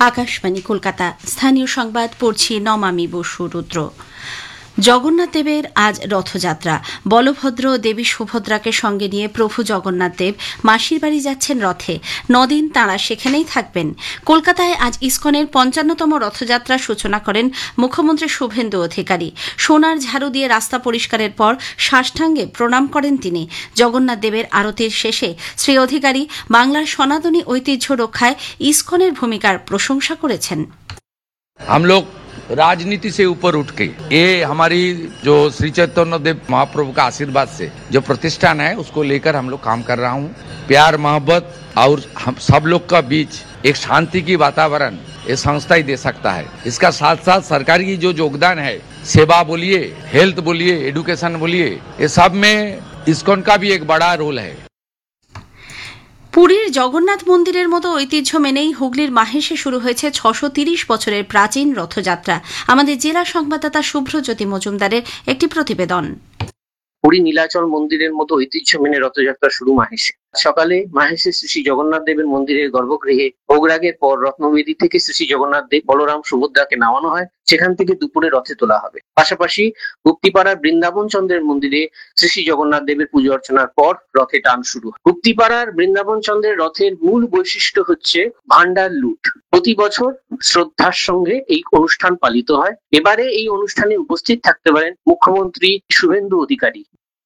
আকাশবাণী কলকাতা। স্থানীয় সংবাদ পড়ছি নমামি বসু রুদ্র। জগন্নাথ দেবের আজ রথযাত্রা। বলভদ্র ও দেবী সুভদ্রাকে সঙ্গে নিয়ে প্রভু জগন্নাথ দেব মাসির বাড়ি যাচ্ছেন রথে। 9 দিন তাঁরা সেখানেই থাকবেন। কলকাতায় আজ ইসকনের 55তম রথযাত্রার সূচনা করেন মুখ্যমন্ত্রী শুভেন্দু অধিকারী। সোনার ঝাড়ু দিয়ে রাস্তা পরিষ্কারের পর সাষ্টাঙ্গে প্রণাম করেন তিনি। জগন্নাথ দেবের আরতির শেষে শ্রী অধিকারী বাংলার সনাতনী ঐতিহ্য রক্ষায় ইসকনের ভূমিকার প্রশংসা করেছেন। हम लोग राजनीति से ऊपर उठ के ये हमारी जो श्री चैतन्य देव महाप्रभु का आशीर्वाद से जो प्रतिष्ठान है उसको लेकर हम लोग काम कर रहा हूँ। प्यार मोहब्बत और हम सब लोग का बीच एक शांति की वातावरण ये संस्था ही दे सकता है। इसका साथ साथ सरकारी की जो योगदान है, सेवा बोलिए, हेल्थ बोलिए, एडुकेशन बोलिए, ये सब में इस्कॉन का भी एक बड़ा रोल है। পুরীর জগন্নাথ মন্দিরের মতো ঐতিহ্য মেনেই হুগলির মাহেশে শুরু হয়েছে 630 বছরের প্রাচীন রথযাত্রা। আমাদের জেলা সংবাদদাতা শুভ্রজ্যোতি মজুমদারের একটি প্রতিবেদন। পুরী নীলাচল মন্দিরের মতো ঐতিহ্য মেনে রথযাত্রা শুরু মাহেশে। সকালে মাহেশে শ্রী জগন্নাথ দেবের মন্দিরের গর্ভগৃহে ভোগরাগের পর রত্নবেদী থেকে শ্রী জগন্নাথ দেব বলরাম সুভদ্রাকে নামানো হয়। সেখান থেকে দুপুরে রথে তোলা হবে। পাশাপাশি গুপ্তিপাড়ার বৃন্দাবন চন্দ্রের মন্দিরে শ্রী জগন্নাথ দেবের পুজো অর্চনার পর রথে টান শুরু হয়। গুপ্তিপাড়ার বৃন্দাবন চন্দ্রের রথের মূল বৈশিষ্ট্য হচ্ছে ভান্ডার লুট। প্রতি বছর শ্রদ্ধার সঙ্গে এই অনুষ্ঠান পালিত হয়। এবারে এই অনুষ্ঠানে উপস্থিত থাকতে পারেন মুখ্যমন্ত্রী শুভেন্দু অধিকারী।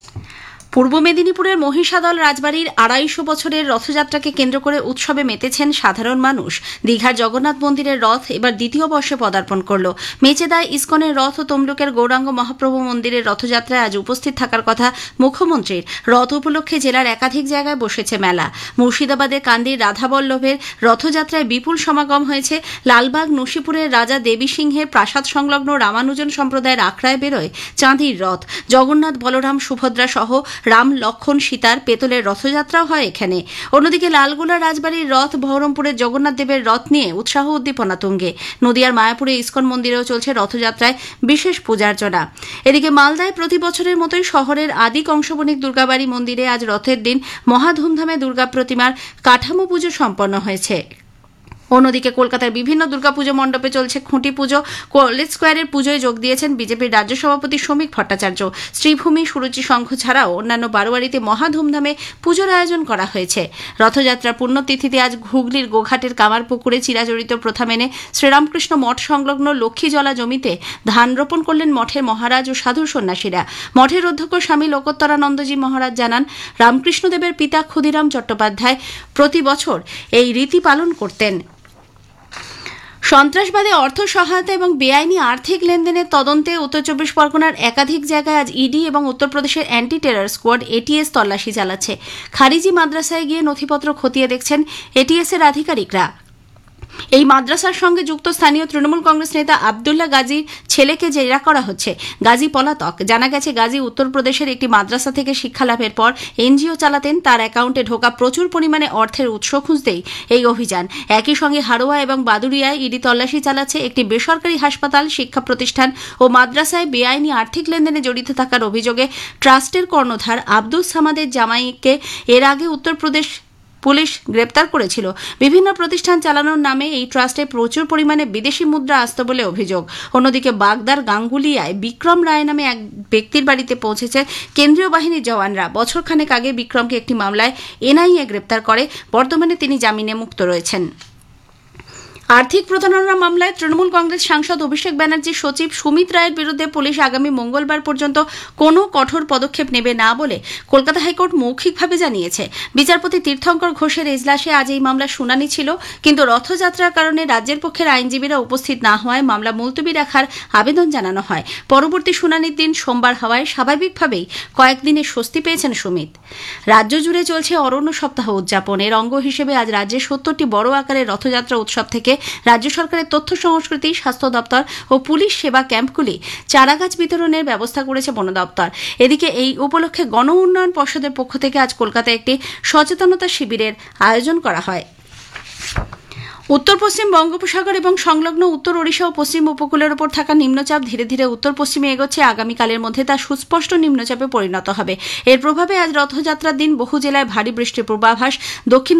পূর্ব মেদিনীপুরের মহিষাদল রাজবাড়ির 250 বছরের রথযাত্রাকে কেন্দ্র করে উৎসবে মেতেছেন সাধারণ মানুষ। দীঘার জগন্নাথ মন্দিরের রথ এবার দ্বিতীয় বর্ষে পদার্পণ করল। মেচেদায় ইসকনের রথ ও তমলুকের গৌরাঙ্গ মহাপ্রভু মন্দিরের রথযাত্রায় আজ উপস্থিত থাকার কথা মুখ্যমন্ত্রীর। রথ উপলক্ষে জেলার একাধিক জায়গায় বসেছে মেলা। মুর্শিদাবাদের কান্দির রাধাবল্লভের রথযাত্রায় বিপুল সমাগম হয়েছে। লালবাগ নসিপুরের রাজা দেবী সিংহের প্রাসাদ সংলগ্ন রামানুজন সম্প্রদায়ের আখড়ায় বেরোয় চাঁদির রথ। জগন্নাথ বলরাম সুভদ্রা সহ রাম লক্ষণ সীতার পেতলের রথযাত্রাও হয় এখানে। অন্যদিকে লালগোলা রাজবাড়ির রথ, বহরমপুরের জগন্নাথ দেবের রথ নিয়ে উৎসাহ উদ্দীপনা তুঙ্গে। নদিয়ার মায়াপুরে ইসকন মন্দিরেও চলছে রথযাত্রায় বিশেষ পূজার্চনা। এদিকে মালদায় প্রতি বছরের মতোই শহরের আদি কংসবণিক দুর্গাবাড়ি মন্দিরে আজ রথের দিন মহা ধুমধামে দুর্গা প্রতিমার কাঠামো পুজো সম্পন্ন হয়েছে। অন্যদিকে কলকাতার বিভিন্ন দুর্গাপুজো মণ্ডপে চলছে খুঁটি পুজো। কলেজ স্কোয়ারের পুজোয় যোগ দিয়েছেন বিজেপির রাজ্য সভাপতি শ্রমিক ভট্টাচার্য। শ্রীভূমি, সুরুচি সংঘ ছাড়াও অন্যান্য বারোয়ারিতে মহা ধুমধামে পুজোর আয়োজন করা হয়েছে। রথযাত্রার পুণ্যতিথিতে আজ হুগলির গোঘাটের কামারপুকুরে চিরাচরিত প্রথা মেনে শ্রীরামকৃষ্ণ মঠ সংলগ্ন লক্ষ্মীজলা জমিতে ধান রোপণ করলেন মঠের মহারাজ ও সাধু সন্ন্যাসীরা। মঠের অধ্যক্ষ স্বামী লোকোত্তরানন্দজি মহারাজ জানান, রামকৃষ্ণদেবের পিতা ক্ষুদিরাম চট্টোপাধ্যায় প্রতি বছর এই রীতি পালন করতেন। সন্ত্রাসবাদে অর্থ সহায়তা এবং বেআইনি আর্থিক লেনদেনের তদন্তে উত্তর 24 পরগনার একাধিক জায়গায় আজ ইডি এবং উত্তরপ্রদেশের অ্যান্টি টেরর স্কোয়াড এটিএস তল্লাশি চালাচ্ছে। খারিজি মাদ্রাসায় গিয়ে নথিপত্র খতিয়ে দেখছেন এটিএস এর আধিকারিকরা। এই মাদ্রাসার সঙ্গে যুক্ত স্থানীয় তৃণমূল কংগ্রেস নেতা আবদুল্লাহ গাজীর ছেলেকে জেরা করা হচ্ছে। গাজী পলাতক। জানা গেছে, গাজী উত্তরপ্রদেশের একটি মাদ্রাসা থেকে শিক্ষালাভের পর এনজিও চালাতেন। তার অ্যাকাউন্টে ঢোকা প্রচুর পরিমাণে অর্থের উৎস খুঁজতেই এই অভিযান। একই সঙ্গে হাড়োয়া এবং বাদুড়িয়ায় ইডি তল্লাশি চালাচ্ছে একটি বেসরকারি হাসপাতাল, শিক্ষা প্রতিষ্ঠান ও মাদ্রাসায় বেআইনি আর্থিক লেনদেনে জড়িত থাকার অভিযোগে ট্রাস্টের কর্ণধার আব্দুল সামাদের জামাইকে এর আগে উত্তরপ্রদেশ পুলিশ গ্রেপ্তার করেছিল। বিভিন্ন প্রতিষ্ঠান চালানোর নামে এই ট্রাস্টে প্রচুর পরিমাণে বিদেশি মুদ্রা আসত বলে অভিযোগ। অন্যদিকে বাগদার গাঙ্গুলিয়ায় বিক্রম রায় নামে এক ব্যক্তির বাড়িতে পৌঁছেছে কেন্দ্রীয় বাহিনীর জওয়ানরা। বছরখানেক আগে বিক্রমকে একটি মামলায় এনআইএ গ্রেপ্তার করে। বর্তমানে তিনি জামিনে মুক্ত রয়েছেন। আর্থিক প্রতারণা মামলায় তৃণমূল কংগ্রেস সাংসদ অভিষেক ব্যানার্জির সচিব সুমিত রায়ের বিরুদ্ধে পুলিশ আগামী মঙ্গলবার পর্যন্ত কোনো কঠোর পদক্ষেপ নেবে না বলে কলকাতা হাইকোর্ট মৌখিকভাবে জানিয়েছে। বিচারপতি তীর্থঙ্কর ঘোষের এজলাসে আজ এই মামলার শুনানি ছিল, কিন্তু রথযাত্রার কারণে রাজ্যের পক্ষের আইনজীবীরা উপস্থিত না হওয়ায় মামলা মুলতবি রাখার আবেদন জানানো হয়। পরবর্তী শুনানির দিন সোমবার হওয়ায় স্বাভাবিকভাবেই কয়েকদিনে স্বস্তি পেয়েছেন সুমিত। রাজ্য জুড়ে চলছে অরণ্য সপ্তাহ উদযাপন। এর অঙ্গ হিসেবে আজ রাজ্যে 70টি বড় আকারের রথযাত্রা উৎসব থেকে রাজ্য সরকারের তথ্য সংস্কৃতি, স্বাস্থ্য দপ্তর ও পুলিশ সেবা ক্যাম্পগুলি চারাগাছ বিতরণের ব্যবস্থা করেছে বন দপ্তর। এদিকে এই উপলক্ষে গণ উন্নয়ন পর্ষদের পক্ষ থেকে আজ কলকাতায় একটি সচেতনতা শিবিরের আয়োজন করা হয়। উত্তর পশ্চিম বঙ্গোপসাগর এবং সংলগ্ন উত্তর ওড়িশা ও পশ্চিম উপকূলের উপর থাকা নিম্নচাপ ধীরে ধীরে উত্তর পশ্চিমে এগোচ্ছে। আগামীকালের মধ্যে তা সুস্পষ্ট নিম্নচাপে পরিণত হবে। এর প্রভাবে আজ রথযাত্রার দিন বহু জেলায় ভারী বৃষ্টির পূর্বাভাস। দক্ষিণ